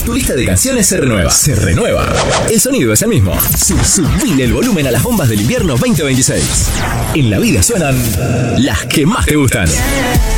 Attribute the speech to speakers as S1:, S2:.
S1: tu lista de canciones se renueva. Se renueva. El sonido es el mismo. Subile el volumen a las bombas del invierno 2026. En la vida suenan las que más te gustan.